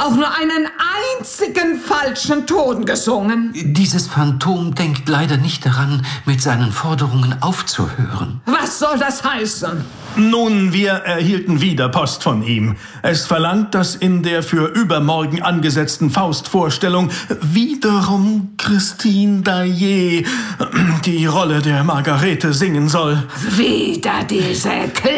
auch nur einen einzigen falschen Ton gesungen. Dieses Phantom denkt leider nicht daran, mit seinen Forderungen aufzuhören. Was soll das heißen? Nun, wir erhielten wieder Post von ihm. Es verlangt, dass in der für übermorgen angesetzten Faustvorstellung wiederum Christine Daae die Rolle der Margarete singen soll. Wieder diese